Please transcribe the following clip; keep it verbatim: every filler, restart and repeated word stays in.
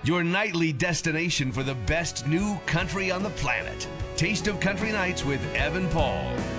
your nightly destination for the best new country on the planet. Taste of Country Nights with Evan Paul.